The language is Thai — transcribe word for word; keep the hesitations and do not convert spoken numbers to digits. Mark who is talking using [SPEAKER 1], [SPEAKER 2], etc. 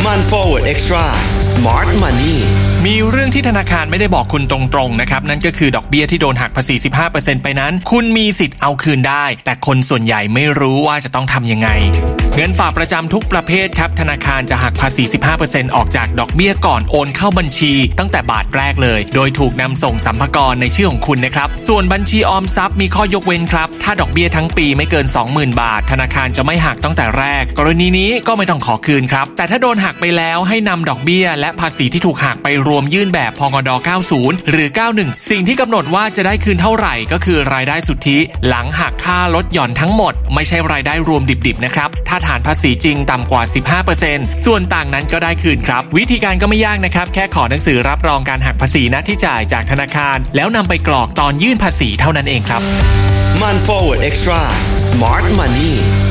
[SPEAKER 1] มัน Forward Extra Smart Money
[SPEAKER 2] มีเรื่องที่ธนาคารไม่ได้บอกคุณตรงๆนะครับนั่นก็คือดอกเบี้ยที่โดนหักภาษี สิบห้าเปอร์เซ็นต์ ไปนั้นคุณมีสิทธิ์เอาคืนได้แต่คนส่วนใหญ่ไม่รู้ว่าจะต้องทำยังไงเงินฝากประจำทุกประเภทครับธนาคารจะหักภาษี สิบห้าเปอร์เซ็นต์ ออกจากดอกเบี้ยก่อนโอนเข้าบัญชีตั้งแต่บาทแรกเลยโดยถูกนำส่งสัมภาระในชื่อของคุณนะครับส่วนบัญชีออมทรัพย์มีข้อยกเว้นครับถ้าดอกเบี้ยทั้งปีไม่เกิน สองหมื่น บาทธนาคารจะไม่หักตั้งแต่แรกกรณีนี้ก็ไม่ต้องขอคืนครับแต่ถ้าโดนหักไปแล้วให้นำดอกเบี้ยและภาษีที่ถูกหักไปรวมยื่นแบบพงดเก้าสิบหรือเก้าสิบเอ็ดสิ่งที่กำหนดว่าจะได้คืนเท่าไหร่ก็คือรายได้สุทธิหลังหักค่าลดหย่อนทั้งหมดไม่ใช่รายได้รวมดิบๆนะครับถ้าฐานภาษีจริงต่ำกว่า สิบห้าเปอร์เซ็นต์ ส่วนต่างนั้นก็ได้คืนครับวิธีการก็ไม่ยากนะครับแค่ขอหนังสือรับรองการหักภาษีหน้าที่จ่ายจากธนาคารแล้วนำไปกรอกตอนยื่นภาษีเท่านั้นเองครับ
[SPEAKER 1] มัน Forward Extra Smart Money